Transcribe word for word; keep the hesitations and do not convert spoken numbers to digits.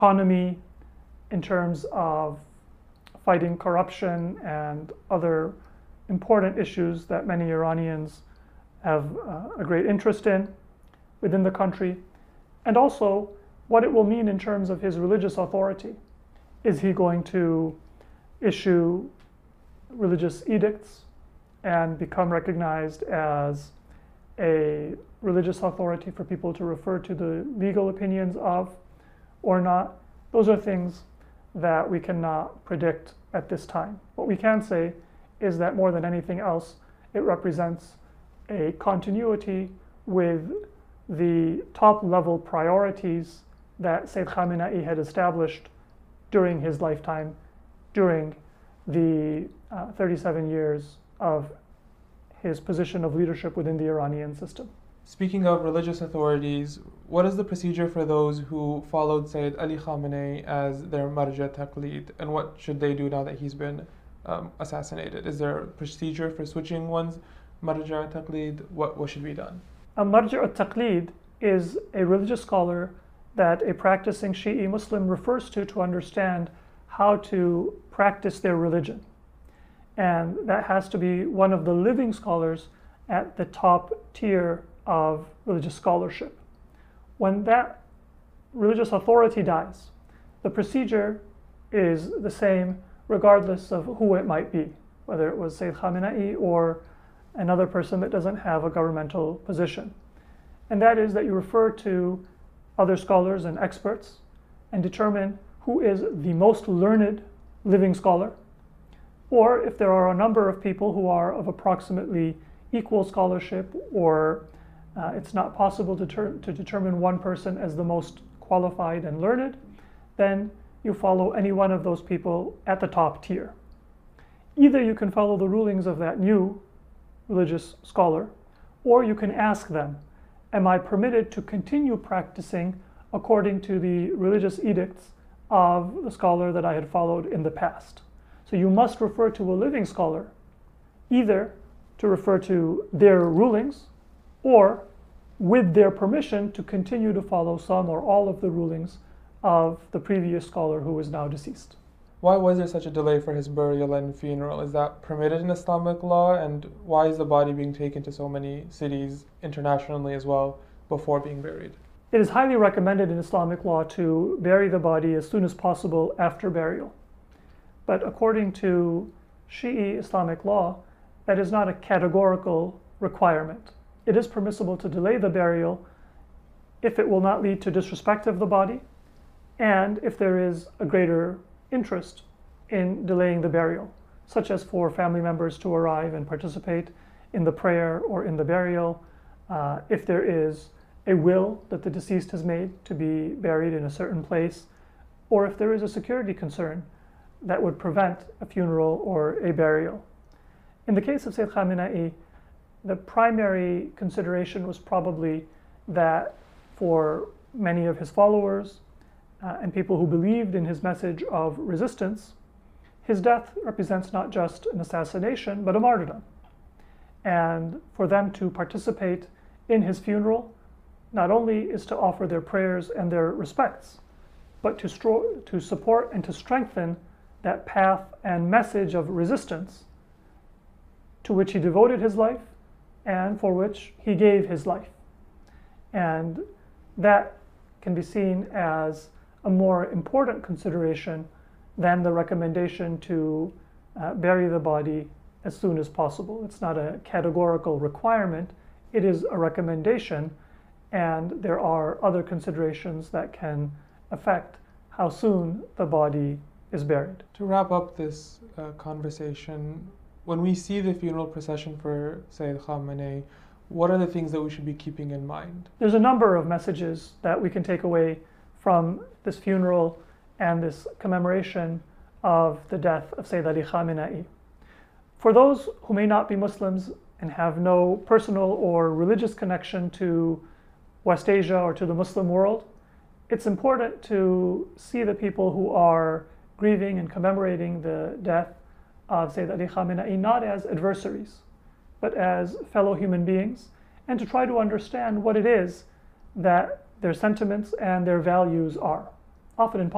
economy, in terms of fighting corruption and other important issues that many Iranians have uh, a great interest in within the country, and also what it will mean in terms of his religious authority. Is he going to issue religious edicts and become recognized as a religious authority for people to refer to the legal opinions of or not? Those are things that we cannot predict at this time. What we can say is that more than anything else, it represents a continuity with the top level priorities that Sayyid Khamenei had established during his lifetime, during the uh, thirty-seven years of his position of leadership within the Iranian system. Speaking of religious authorities, what is the procedure for those who followed Sayyid Ali Khamenei as their marja taqlid, and what should they do now that he's been um, assassinated? Is there a procedure for switching one's marja taqlid? What, what should be done? A marja taqlid is a religious scholar that a practicing Shi'i Muslim refers to to understand how to practice their religion. And that has to be one of the living scholars at the top tier of religious scholarship. When that religious authority dies, the procedure is the same regardless of who it might be, whether it was Sayyid Khamenei or another person that doesn't have a governmental position. And that is that you refer to other scholars and experts and determine who is the most learned living scholar, or if there are a number of people who are of approximately equal scholarship, or uh, it's not possible to, ter- to determine one person as the most qualified and learned, then you follow any one of those people at the top tier. Either you can follow the rulings of that new religious scholar, or you can ask them, am I permitted to continue practicing according to the religious edicts of the scholar that I had followed in the past? So you must refer to a living scholar, either to refer to their rulings, or with their permission to continue to follow some or all of the rulings of the previous scholar who is now deceased. Why was there such a delay for his burial and funeral? Is that permitted in Islamic law? And why is the body being taken to so many cities internationally as well before being buried? It is highly recommended in Islamic law to bury the body as soon as possible after burial. But according to Shi'i Islamic law, that is not a categorical requirement. It is permissible to delay the burial if it will not lead to disrespect of the body, and if there is a greater interest in delaying the burial, such as for family members to arrive and participate in the prayer or in the burial, uh, if there is a will that the deceased has made to be buried in a certain place, or if there is a security concern that would prevent a funeral or a burial. In the case of Sayyid Khamenei, the primary consideration was probably that for many of his followers uh, and people who believed in his message of resistance, his death represents not just an assassination, but a martyrdom. And for them to participate in his funeral not only is to offer their prayers and their respects, but to, stro- to support and to strengthen that path and message of resistance to which he devoted his life and for which he gave his life. And that can be seen as a more important consideration than the recommendation to uh, bury the body as soon as possible. It's not a categorical requirement, it is a recommendation, and there are other considerations that can affect how soon the body is buried. To wrap up this uh, conversation, when we see the funeral procession for Sayyid Khamenei, what are the things that we should be keeping in mind? There's a number of messages that we can take away from this funeral and this commemoration of the death of Sayyid Ali Khamenei. For those who may not be Muslims and have no personal or religious connection to West Asia or to the Muslim world, it's important to see the people who are grieving and commemorating the death of Sayyid Ali Khamenei not as adversaries, but as fellow human beings, and to try to understand what it is that their sentiments and their values are. Often in